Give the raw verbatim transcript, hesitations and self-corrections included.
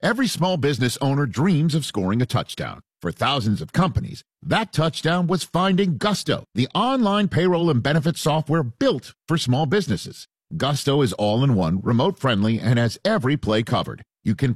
Every small business owner dreams of scoring a touchdown. For thousands of companies, that touchdown was finding Gusto, the online payroll and benefits software built for small businesses. Gusto is all-in-one, remote-friendly, and has every play covered. You can